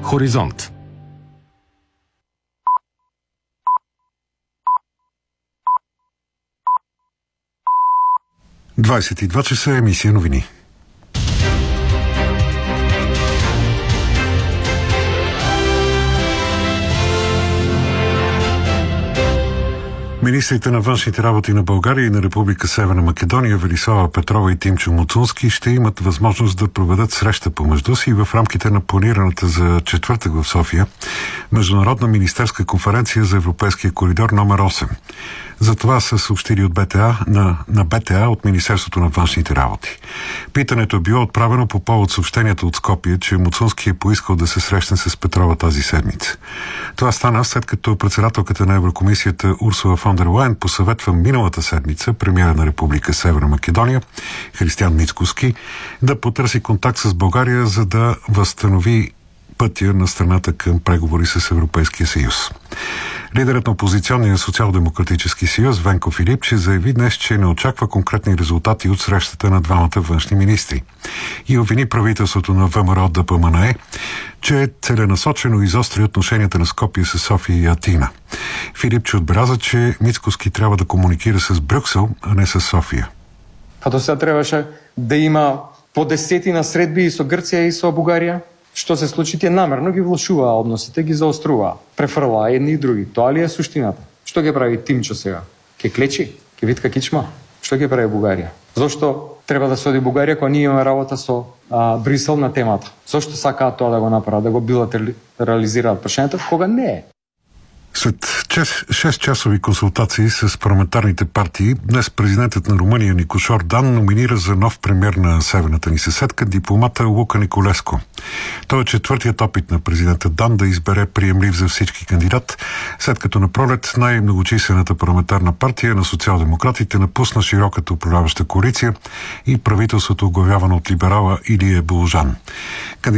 Хоризонт. – 22 часа, емисия новини. Министрите на външните работи на България и на Република Северна Македония Велислава Петрова и Тимчо Муцунски ще имат възможност да проведат среща помежду си в рамките на планираната за четвъртък в София Международна министерска конференция за Европейския коридор номер 8. За това са съобщили от БТА на БТА от Министерството на външните работи. Питането е било отправено по повод съобщението от Скопие, че Муцунски е поискал да се срещне с Петрова тази седмица. Това стана след като председателката на Еврокомисията Урсула фон дер Лайен посъветва миналата седмица премиера на Република Северна Македония Християн Мицкоски да потърси контакт с България, за да възстанови пътя на страната към преговори с Европейския съюз. Лидерът на опозиционния социал-демократически съюз Венко Филипче заяви днес, че не очаква конкретни резултати от срещата на двамата външни министри и обвини правителството на ВМРО ДПМНЕ, че е целенасочено изостри отношенията на Скопие с София и Атина. Филипче отбеляза, че Мицкоски трябва да комуникира с Брюксел, а не с София. Като сега трябваше да има по десетина средби и со Гърция и со Бугарија. Што се случи, тие намерно ги влошува односите, ги заострува, префрла едни и други. Тоа ли е суштината? Што ги прави Тимчо сега? Ке клечи? Ке витка кичма? Што ги прави Бугарија? Зошто треба да се оди Бугарија кога ние имаме работа со Брисел на темата? Зошто сакаат тоа да го направат, да го билатерализираат прашањето, кога не е? След 6-часови консултации с парламентарните партии, днес президентът на Румъния Никошор Дан номинира за нов премиер на северната ни съседка дипломата Лука Николеско. Той е четвъртият опит на президента Дан да избере приемлив за всички кандидат, след като напролет най-многочислената парламентарна партия на социал-демократите напусна широката управляваща коалиция и правителството, оглавявано от либерала Илия Боложан.